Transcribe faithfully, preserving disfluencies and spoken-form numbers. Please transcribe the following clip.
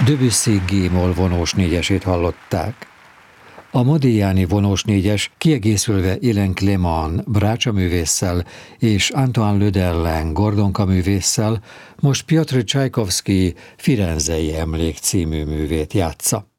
Debussy G-moll vonós négyesét hallották. A Modigliani vonós négyes kiegészülve Hélène Clément brácsaművésszel és Antoine Le Derlin gordonkaművésszel most Piotr Csajkovszky Firenzei emlék című művét játsza.